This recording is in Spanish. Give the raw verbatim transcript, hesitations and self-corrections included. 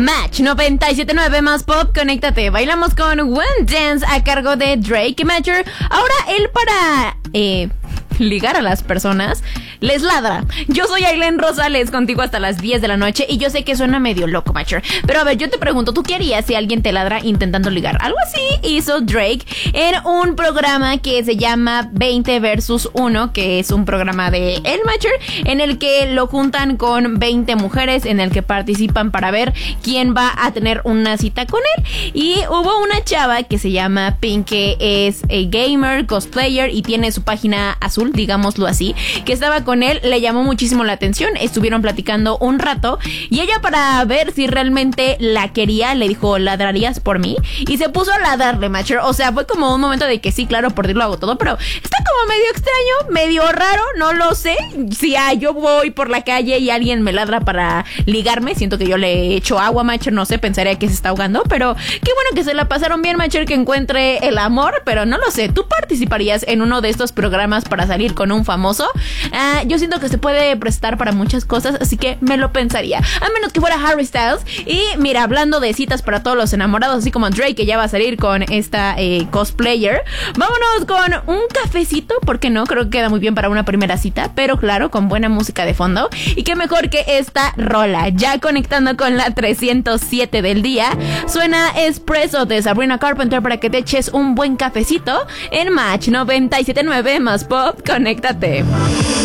Match noventa y siete punto nueve más pop, conéctate. Bailamos con One Dance a cargo de Drake Matcher. Ahora él para eh, ligar a las personas les ladra. Yo soy Aileen Rosales, contigo hasta las diez de la noche. Y yo sé que suena medio loco, Matcher, pero a ver, yo te pregunto, ¿tú qué harías si alguien te ladra intentando ligar? Algo así hizo Drake en un programa que se llama veinte versus uno, que es un programa de el Matcher, en el que lo juntan con veinte mujeres, en el que participan para ver quién va a tener una cita con él. Y hubo una chava que se llama Pink, que es a gamer, cosplayer y tiene su página azul, digámoslo así, que estaba con él, le llamó muchísimo la atención, estuvieron platicando un rato y ella, para ver si realmente la quería, le dijo, ¿ladrarías por mí? Y se puso a ladrarle, Matcher. O sea, fue como un momento de que sí, claro, por ti lo hago todo, pero está como medio extraño, medio raro, no lo sé. Si ah, yo voy por la calle y alguien me ladra para ligarme, siento que yo le echo agua, Matcher, no sé, pensaría que se está ahogando, pero qué bueno que se la pasaron bien, Matcher, que encuentre el amor, pero no lo sé. ¿Tú participarías en uno de estos programas para salir con un famoso? Ah, yo siento que se puede prestar para muchas cosas, así que me lo pensaría, a menos que fuera Harry Styles. Y mira, hablando de citas para todos los enamorados, así como Drake, que ya va a salir con esta eh, cosplayer, vámonos con un cafecito, ¿por qué no? Creo que queda muy bien para una primera cita, pero claro, con buena música de fondo. Y qué mejor que esta rola, ya conectando con la trescientos siete del día, suena Espresso de Sabrina Carpenter para que te eches un buen cafecito en Match noventa y siete punto nueve más pop, conéctate.